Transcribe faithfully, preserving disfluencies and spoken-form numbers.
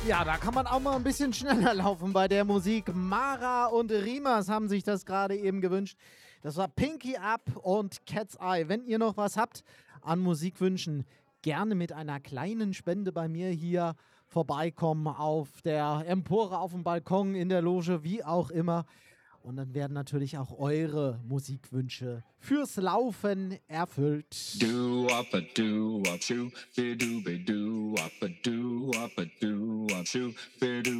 Ja, da kann man auch mal ein bisschen schneller laufen bei der Musik. Mara und Rimas haben sich das gerade eben gewünscht. Das war Pinky Up und Cat's Eye. Wenn ihr noch was habt an Musikwünschen, gerne mit einer kleinen Spende bei mir hier vorbeikommen auf der Empore, auf dem Balkon, in der Loge, wie auch immer. Und dann werden natürlich auch eure Musikwünsche fürs Laufen erfüllt. Do up a do up shoo, be do be do up a do up a do up shoo, be do